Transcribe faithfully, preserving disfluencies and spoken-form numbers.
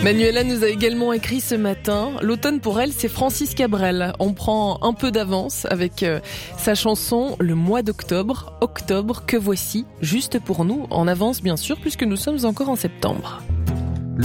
Manuela nous a également écrit ce matin. L'automne pour elle, c'est Francis Cabrel. On prend un peu d'avance avec euh, sa chanson Le mois d'octobre. Octobre que voici, juste pour nous. En avance bien sûr, puisque nous sommes encore en septembre.